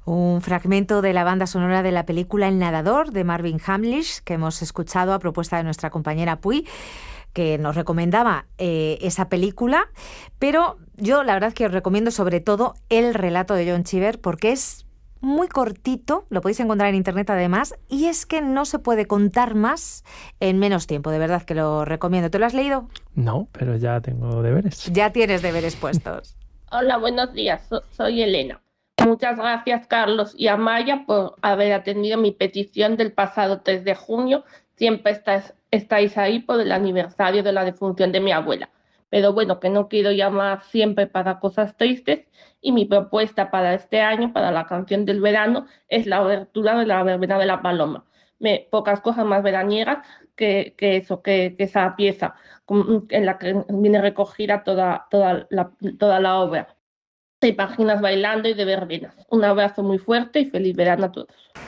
Un fragmento de la banda sonora de la película El nadador de Marvin Hamlisch, que hemos escuchado a propuesta de nuestra compañera Puy, que nos recomendaba esa película, pero yo la verdad que os recomiendo sobre todo el relato de John Cheever, porque es muy cortito, lo podéis encontrar en internet además, y es que no se puede contar más en menos tiempo, de verdad que lo recomiendo. ¿Te lo has leído? No, pero ya tengo deberes. Ya tienes deberes puestos. Hola, buenos días. Soy Elena. Muchas gracias, Carlos y Amaya, por haber atendido mi petición del pasado 3 de junio. Siempre estáis ahí por el aniversario de la defunción de mi abuela. Pero bueno, que no quiero llamar siempre para cosas tristes, y mi propuesta para este año, para la canción del verano, es la obertura de la verbena de la Paloma. Pocas cosas más veraniegas que esa pieza en la que viene recogida toda la obra. Te imaginas bailando y de verbenas. Un abrazo muy fuerte y feliz verano a todos.